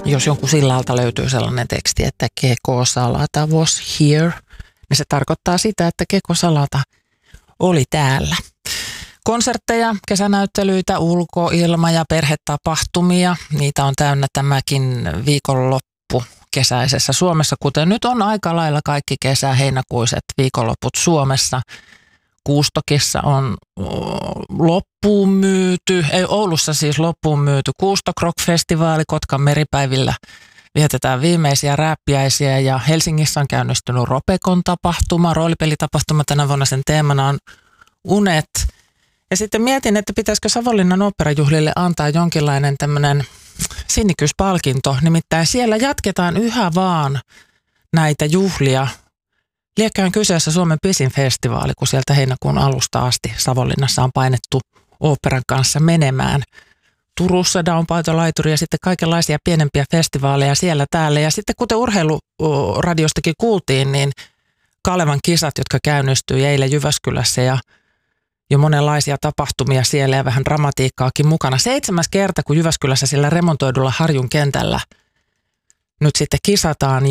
jos jonkun sillalta löytyy sellainen teksti, että Keko Salata was here, niin se tarkoittaa sitä, että Keko Salata oli täällä. Konsertteja, kesänäyttelyitä, ulkoilma- ja perhetapahtumia, niitä on täynnä tämäkin viikonloppu kesäisessä Suomessa, kuten nyt on aika lailla kaikki heinäkuiset viikonloput Suomessa. Kuustokissa on loppuun myyty, Oulussa siis loppuun myyty Kuustok Rock-festivaali, Kotkan meripäivillä vietetään viimeisiä rääppiäisiä ja Helsingissä on käynnistynyt Ropekon tapahtuma, roolipelitapahtuma, tänä vuonna sen teemana on unet. Ja sitten mietin, että pitäisikö Savonlinnan oopperajuhlille antaa jonkinlainen tämmöinen sinnikkyyspalkinto, nimittäin siellä jatketaan yhä vaan näitä juhlia. Liekkään kyseessä Suomen pisin festivaali, kun sieltä heinäkuun alusta asti Savonlinnassa on painettu oopperan kanssa menemään. Turussa Downpaito-laituri ja sitten kaikenlaisia pienempiä festivaaleja siellä täällä. Ja sitten kuten urheiluradiostakin kuultiin, niin Kalevan kisat, jotka käynnistyi eilen Jyväskylässä ja jo monenlaisia tapahtumia siellä ja vähän dramatiikkaakin mukana. 7. kerta, kun Jyväskylässä sillä remontoidulla Harjun kentällä nyt sitten kisataan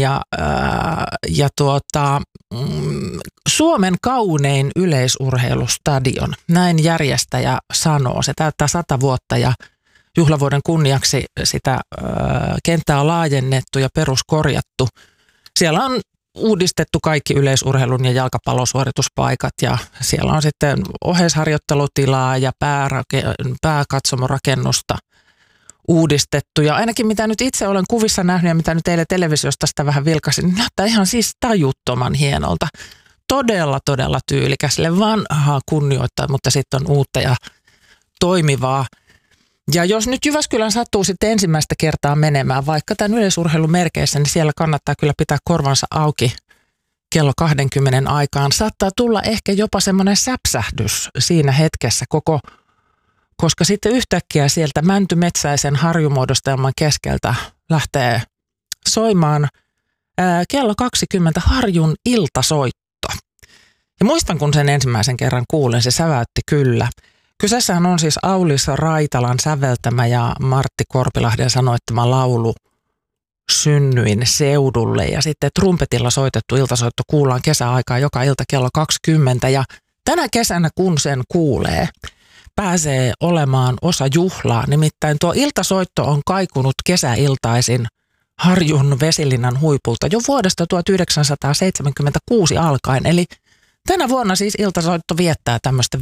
Suomen kaunein yleisurheilustadion. Näin järjestäjä sanoo. Se täyttää 100 vuotta ja juhlavuoden kunniaksi sitä kenttää on laajennettu ja peruskorjattu. Siellä on uudistettu kaikki yleisurheilun ja jalkapallosuorituspaikat ja siellä on sitten oheisharjoittelutilaa ja pääkatsomorakennusta uudistettu. Ja ainakin mitä nyt itse olen kuvissa nähnyt ja mitä nyt eilen televisiosta sitä vähän vilkasin, niin näyttää ihan siis tajuttoman hienolta. Todella, todella tyylikäsille, vanhaa kunnioittaa, mutta sitten on uutta ja toimivaa. Ja jos nyt Jyväskylän sattuu sitten ensimmäistä kertaa menemään, vaikka tämän yleisurheilun merkeissä, niin siellä kannattaa kyllä pitää korvansa auki kello 20 aikaan. Saattaa tulla ehkä jopa semmoinen säpsähdys siinä hetkessä koska sitten yhtäkkiä sieltä mäntymetsäisen harjumuodostelman keskeltä lähtee soimaan kello 20 Harjun iltasoitto. Ja muistan, kun sen ensimmäisen kerran kuulin, se säväytti kyllä. Kyseessähän on siis Aulis Raitalan säveltämä ja Martti Korpilahden sanoittama laulu Synnyin seudulle. Ja sitten trumpetilla soitettu iltasoitto kuullaan kesäaikaa joka ilta kello 20. Ja tänä kesänä, kun sen kuulee, pääsee olemaan osa juhlaa. Nimittäin tuo iltasoitto on kaikunut kesäiltaisin Harjun Vesilinnan huipulta jo vuodesta 1976 alkaen. Eli tänä vuonna siis iltasoitto viettää tämmöistä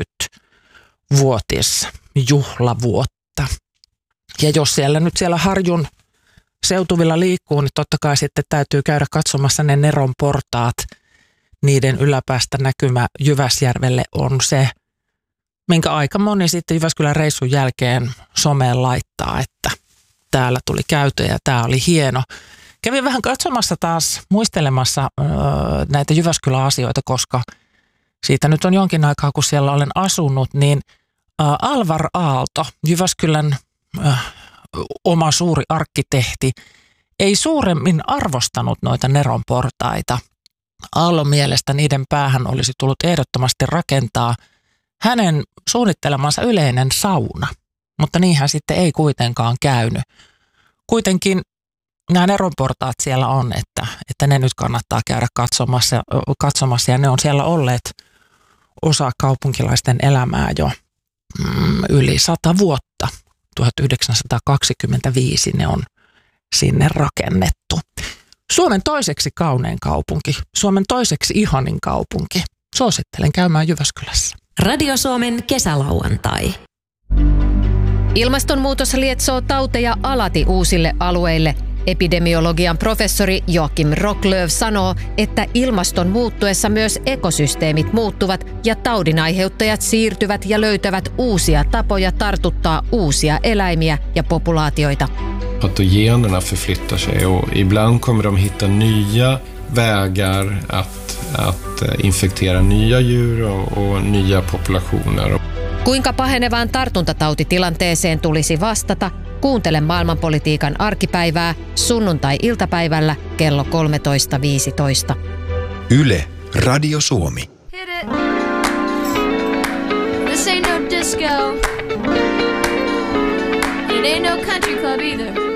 50-vuotisjuhlavuotta. Ja jos siellä Harjun seutuvilla liikkuu, niin totta kai sitten täytyy käydä katsomassa ne Neron portaat. Niiden yläpäästä näkymä Jyväsjärvelle on se, minkä aika moni sitten Jyväskylän reissun jälkeen someen laittaa, että täällä tuli käytö ja tämä oli hieno. Kävin vähän katsomassa taas, muistelemassa näitä Jyväskylän asioita, koska siitä nyt on jonkin aikaa, kun siellä olen asunut, niin Alvar Aalto, Jyväskylän oma suuri arkkitehti, ei suuremmin arvostanut noita Neron portaita. Aallon mielestä niiden päähän olisi tullut ehdottomasti rakentaa hänen suunnittelemansa yleinen sauna, mutta niinhän sitten ei kuitenkaan käynyt. Kuitenkin nämä Neronportaat siellä on, että ne nyt kannattaa käydä katsomassa ja ne on siellä olleet osa kaupunkilaisten elämää jo yli 100 vuotta. 1925 ne on sinne rakennettu. Suomen toiseksi kaunein kaupunki, Suomen toiseksi ihanin kaupunki. Suosittelen käymään Jyväskylässä. Radio Suomen kesälauantai. Ilmastonmuutos lietsoo tauteja alati uusille alueille. Epidemiologian professori Joakim Rocklöv sanoo, että ilmaston muuttuessa myös ekosysteemit muuttuvat ja taudinaiheuttajat siirtyvät ja löytävät uusia tapoja tartuttaa uusia eläimiä ja populaatioita. Patogenerna förflyttar sig och ibland kommer de hitta nya vägar att infektera nya djur och nya populationer. Kuinka pahenevaan tartuntatautitilanteeseen tulisi vastata? Kuuntele maailmanpolitiikan arkipäivää sunnuntai-iltapäivällä kello 13.15. Yle, Radio Suomi. Hit it. This ain't no disco. It ain't no country club either.